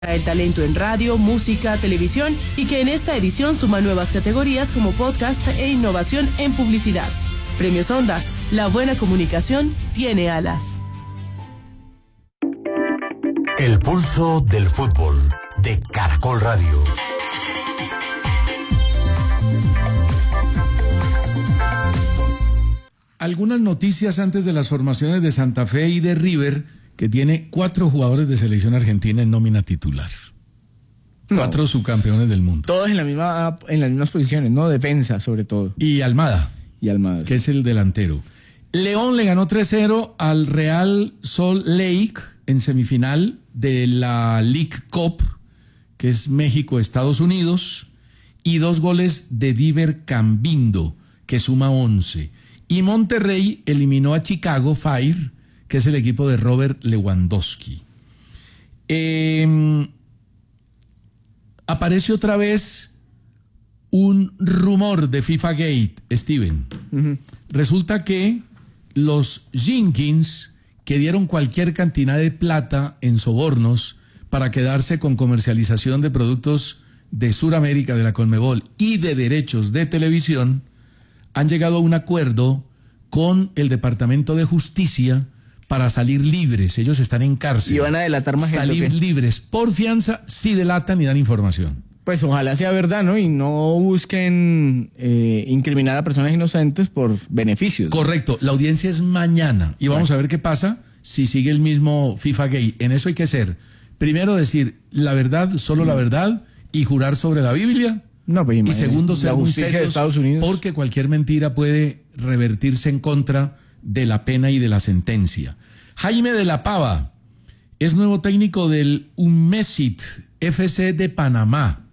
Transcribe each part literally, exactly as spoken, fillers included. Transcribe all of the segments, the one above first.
El talento en radio, música, televisión y que en esta edición suma nuevas categorías como podcast e innovación en publicidad. Premios Ondas, la buena comunicación tiene alas. El pulso del fútbol de Caracol Radio. Algunas noticias antes de las formaciones de Santa Fe y de River, que tiene cuatro jugadores de selección argentina en nómina titular. No. Cuatro subcampeones del mundo. Todos en la misma, en las mismas posiciones, ¿no? Defensa, sobre todo. Y Almada. Y Almada. Que es el delantero. León le ganó tres cero al Real Salt Lake en semifinal de la League Cup, que es México-Estados Unidos, y dos goles de Diver Cambindo, que suma once. Y Monterrey eliminó a Chicago Fire, que es el equipo de Robert Lewandowski. Eh, aparece otra vez un rumor de FIFA Gate, Steven. Uh-huh. Resulta que los Jenkins, que dieron cualquier cantidad de plata en sobornos para quedarse con comercialización de productos de Sudamérica, de la Conmebol y de derechos de televisión, han llegado a un acuerdo con el Departamento de Justicia para salir libres. Ellos están en cárcel. ¿Y van a delatar más gente? Salir libres por fianza si delatan y dan información. Pues ojalá sea verdad, ¿no? Y no busquen eh, incriminar a personas inocentes por beneficios, ¿no? Correcto. La audiencia es mañana y vamos bueno. a ver qué pasa si sigue el mismo FIFA Gay. En eso hay que ser, primero decir la verdad, solo mm. la verdad, y jurar sobre la Biblia. No, pues, y segundo, ser la muy justicia serios, de Estados Unidos, porque cualquier mentira puede revertirse en contra de la pena y de la sentencia. Jaime de la Pava es nuevo técnico del Umesit F C de Panamá.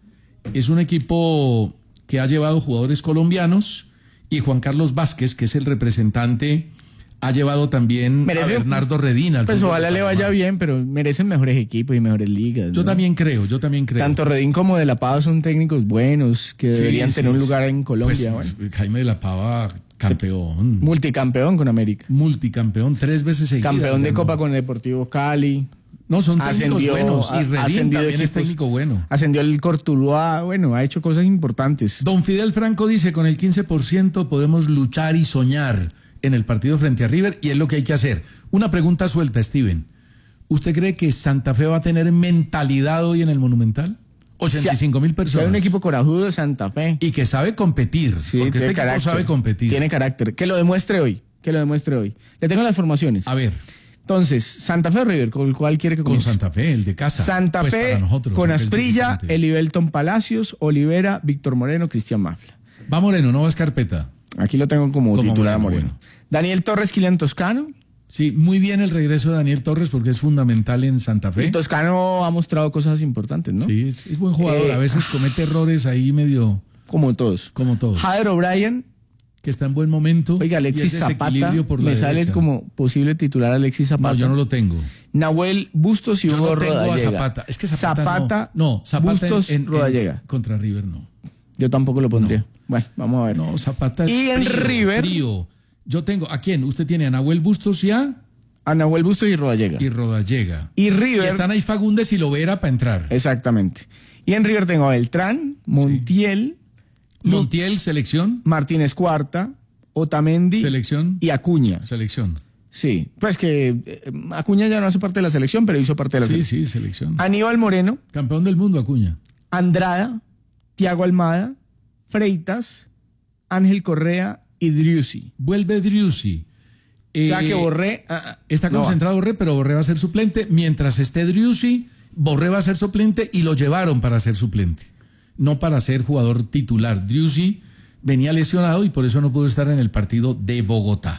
Es un equipo que ha llevado jugadores colombianos, y Juan Carlos Vázquez, que es el representante, ha llevado también merece, a Bernardo Redín. Pues ojalá le vaya bien, pero merecen mejores equipos y mejores ligas, ¿no? Yo también creo, yo también creo. Tanto Redín como de la Pava son técnicos buenos que sí, deberían sí, tener un lugar en Colombia. Pues, bueno. Jaime de la Pava, campeón. Multicampeón con América. Multicampeón, tres veces seguidas. Campeón de Copa con el Deportivo Cali. No, son técnicos ascendió, buenos. Y Redín también equipos, es técnico bueno. Ascendió el Cortuluá, bueno, ha hecho cosas importantes. Don Fidel Franco dice, con el quince por ciento podemos luchar y soñar en el partido frente a River, y es lo que hay que hacer. Una pregunta suelta, Steven. ¿Usted cree que Santa Fe va a tener mentalidad hoy en el Monumental? ochenta y cinco mil personas. Hay un equipo corajudo de Santa Fe. Y que sabe competir. Sí, porque este carácter, equipo sabe competir. Tiene carácter. Que lo demuestre hoy. Que lo demuestre hoy. Le tengo las formaciones. A ver. Entonces, Santa Fe o River, ¿con cuál quiere que comience? Con Santa Fe, el de casa. Santa pues Fe, nosotros, con Asprilla, Elibelton Palacios, Olivera, Víctor Moreno, Cristian Mafla. Va Moreno, no va Escarpeta. Aquí lo tengo como, como titular Moreno. Moreno. Bueno. Daniel Torres, Kylian Toscano. Sí, muy bien el regreso de Daniel Torres porque es fundamental en Santa Fe. Y Toscano ha mostrado cosas importantes, ¿no? Sí, es, es buen jugador. Eh, a veces comete errores ahí medio... Como todos. Como todos. Jader O'Brien. Que está en buen momento. Oiga, Alexis Zapata. Por la me derecha. sale como posible titular Alexis Zapata. No, yo no lo tengo. Nahuel Bustos y Hugo Rodallega. Yo no tengo Rodallega. a Zapata. Es que Zapata, Zapata no. No, Zapata Bustos, en, en, Rodallega. En, contra River no. Yo tampoco lo pondría. No. Bueno, vamos a ver. No, Zapata es Y en frío, River. Frío. Yo tengo, ¿a quién? Usted tiene a Nahuel Bustos y a... A Nahuel Bustos y Rodallega. Y Rodallega. Y River... Y están ahí Fagundes y Lovera para entrar. Exactamente. Y en River tengo a Beltrán, Montiel... Sí. Montiel, selección. Martínez Cuarta, Otamendi... Selección. Y Acuña. Selección. Sí, pues que eh, Acuña ya no hace parte de la selección, pero hizo parte de la sí, selección. Sí, sí, selección. Aníbal Moreno. Campeón del mundo, Acuña. Andrada, Thiago Almada, Freitas, Ángel Correa y Driussi. Vuelve Driussi. Eh, o sea que Borré... Ah, está concentrado no. Borré, pero Borré va a ser suplente. Mientras esté Driussi, Borré va a ser suplente y lo llevaron para ser suplente, no para ser jugador titular. Driussi venía lesionado y por eso no pudo estar en el partido de Bogotá.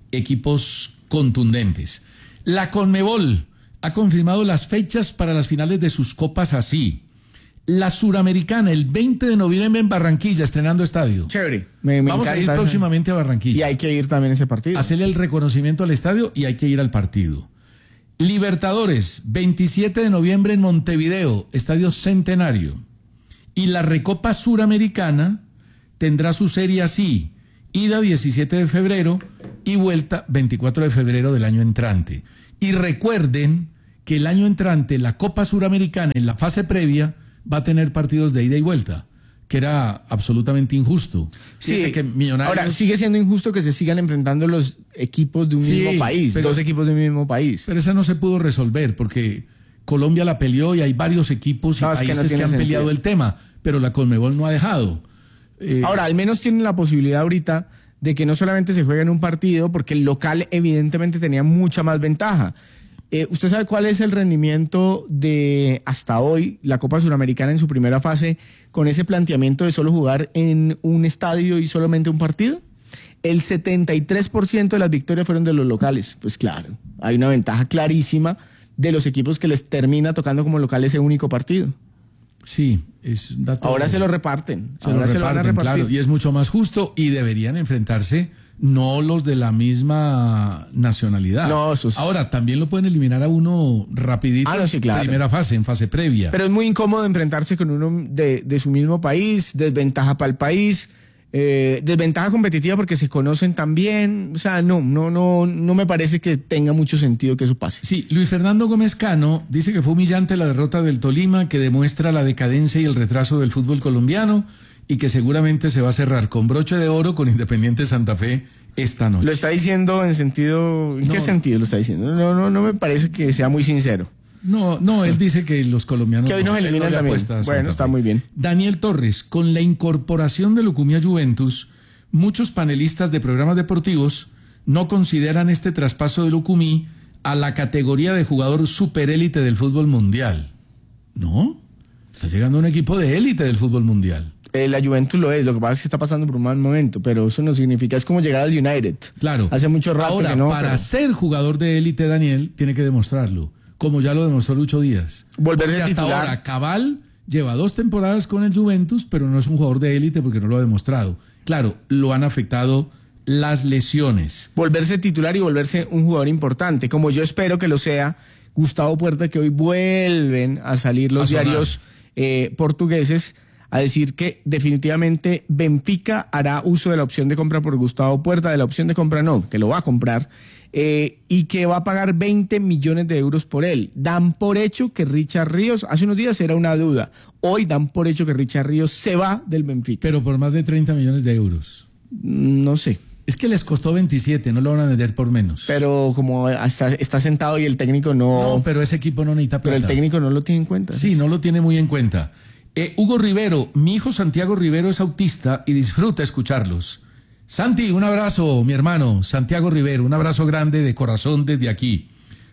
Equipos contundentes. La Conmebol ha confirmado las fechas para las finales de sus copas así. La Suramericana, el veinte de noviembre en Barranquilla, estrenando estadio. Chévere. Me, me Vamos a ir próximamente a Barranquilla. Y hay que ir también a ese partido. Hacerle el reconocimiento al estadio y hay que ir al partido. Libertadores, veintisiete de noviembre en Montevideo, Estadio Centenario. Y la Recopa Suramericana tendrá su serie así. Ida diecisiete de febrero y vuelta veinticuatro de febrero del año entrante. Y recuerden que el año entrante la Copa Suramericana en la fase previa va a tener partidos de ida y vuelta, que era absolutamente injusto. Sí, que Millonarios... ahora sigue siendo injusto que se sigan enfrentando los equipos de un Sí, mismo país, pero- dos equipos de un mismo país. Pero esa no se pudo resolver porque Colombia la peleó y hay varios equipos y No, es que no países que, tiene han sentido. peleado el tema, pero la Conmebol no ha dejado. Eh, Ahora, al menos tienen la posibilidad ahorita de que no solamente se juegue en un partido, porque el local evidentemente tenía mucha más ventaja. Eh, ¿Usted sabe cuál es el rendimiento de hasta hoy la Copa Suramericana en su primera fase con ese planteamiento de solo jugar en un estadio y solamente un partido? El setenta y tres por ciento de las victorias fueron de los locales. Pues claro, hay una ventaja clarísima de los equipos que les termina tocando como local ese único partido. sí, es un dato... Ahora se lo reparten. Se ahora lo se lo van a reparten, repartir. claro, y es mucho más justo y deberían enfrentarse no los de la misma nacionalidad. No, eso es- Ahora, también lo pueden eliminar a uno rapidito Ah, no, sí, claro. en primera fase, en fase previa. Pero es muy incómodo enfrentarse con uno de, de su mismo país, desventaja para el país, eh, desventaja competitiva porque se conocen también. O sea, no, no, no, no me parece que tenga mucho sentido que eso pase. Sí, Luis Fernando Gómez Cano dice que fue humillante la derrota del Tolima, que demuestra la decadencia y el retraso del fútbol colombiano y que seguramente se va a cerrar con broche de oro con Independiente Santa Fe esta noche. Lo está diciendo en sentido, ¿en No. qué sentido lo está diciendo? No, no, no me parece que sea muy sincero. No, no, él dice que los colombianos... Que hoy nos no, él eliminan no le también. apuesta a Bueno, Santa está Fe. muy bien. Daniel Torres, con la incorporación de Lucumí a Juventus, muchos panelistas de programas deportivos no consideran este traspaso de Lucumí a la categoría de jugador superélite del fútbol mundial. ¿No? Está llegando un equipo de élite del fútbol mundial. Eh, la Juventus lo es, lo que pasa es que está pasando por un mal momento, pero eso no significa, es como llegar al United. Claro. Hace mucho rato Ahora, que no. para pero ser jugador de élite, Daniel, tiene que demostrarlo, como ya lo demostró Lucho Díaz. Volverse Porque hasta titular. ahora, Cabal lleva dos temporadas con el Juventus, pero no es un jugador de élite porque no lo ha demostrado. Claro, lo han afectado las lesiones. Volverse titular y volverse un jugador importante, como yo espero que lo sea Gustavo Puerta, que hoy vuelven a salir los A sonar. diarios eh, portugueses a decir que definitivamente Benfica hará uso de la opción de compra por Gustavo Puerta, de la opción de compra no, que lo va a comprar, eh, y que va a pagar veinte millones de euros por él. Dan por hecho que Richard Ríos, hace unos días era una duda, hoy dan por hecho que Richard Ríos se va del Benfica. Pero por más de treinta millones de euros. No sé. Es que les costó veintisiete, no lo van a vender por menos. Pero como hasta está sentado y el técnico no, no, pero ese equipo no necesita pero plata. el técnico no lo tiene en cuenta. Sí, no lo tiene muy en cuenta. Eh, Hugo Rivero, mi hijo Santiago Rivero es autista y disfruta escucharlos. Santi, un abrazo, mi hermano, Santiago Rivero, un abrazo grande de corazón desde aquí.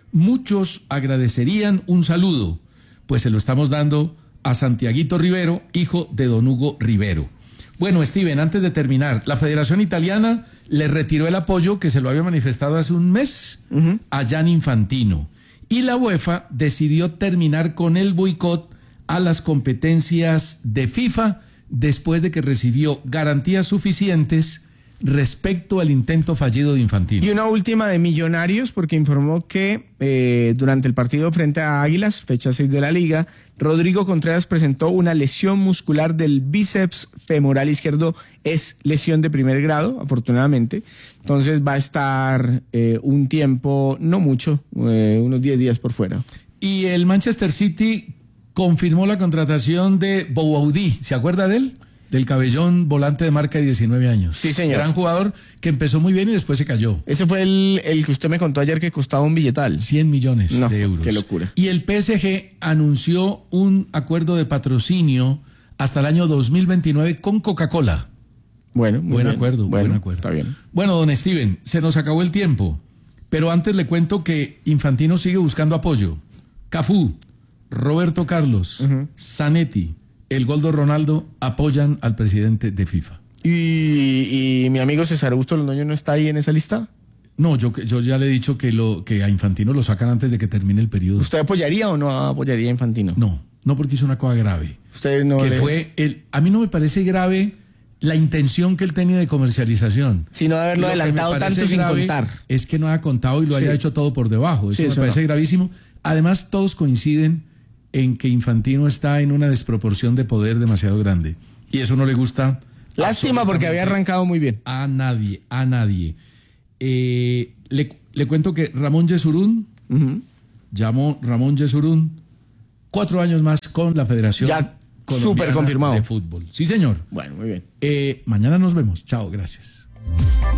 Muchos agradecerían un saludo, pues se lo estamos dando a Santiaguito Rivero, hijo de don Hugo Rivero. Bueno, Steven, antes de terminar, la Federación Italiana le retiró el apoyo que se lo había manifestado hace un mes uh-huh. a Gianni Infantino. Y la UEFA decidió terminar con el boicot a las competencias de FIFA después de que recibió garantías suficientes respecto al intento fallido de Infantino. Y una última de Millonarios, porque informó que eh, durante el partido frente a Águilas, fecha seis de la Liga, Rodrigo Contreras presentó una lesión muscular del bíceps femoral izquierdo. Es lesión de primer grado, afortunadamente. Entonces va a estar eh, un tiempo, no mucho, eh, unos diez días por fuera. Y el Manchester City confirmó la contratación de Bowaudi. ¿Se acuerda de él? Del cabellón volante de marca de diecinueve años. Sí, señor. Gran jugador que empezó muy bien y después se cayó. Ese fue el, el que usted me contó ayer que costaba un billetal. cien millones no, de euros. Qué locura. Y el P S G anunció un acuerdo de patrocinio hasta el año dos mil veintinueve con Coca-Cola. Bueno, muy buen bien. acuerdo, bueno, buen acuerdo. Está bien. Bueno, don Steven, se nos acabó el tiempo. Pero antes le cuento que Infantino sigue buscando apoyo. Cafú, Roberto Carlos, uh-huh. Zanetti, el Goldo Ronaldo apoyan al presidente de FIFA. ¿Y, y mi amigo César Augusto Londoño no está ahí en esa lista? No, yo, yo ya le he dicho que, lo, que a Infantino lo sacan antes de que termine el periodo. ¿Usted apoyaría o no apoyaría a Infantino? No, no porque hizo una cosa grave. Usted no que le... fue el, a mí no me parece grave la intención que él tenía de comercialización. Sino de haberlo adelantado tanto sin contar. Es que no ha contado y lo sí. haya hecho todo por debajo. Eso sí, me eso parece no. gravísimo. Además, todos coinciden en que Infantino está en una desproporción de poder demasiado grande. Y eso no le gusta. Lástima porque había arrancado muy bien. A nadie, a nadie. Eh, le, le cuento que Ramón Yesurún uh-huh. llamó Ramón Yesurún, cuatro años más con la Federación Ya Colombiana súper confirmado de Fútbol. Sí, señor. Bueno, muy bien. Eh, mañana nos vemos. Chao, gracias.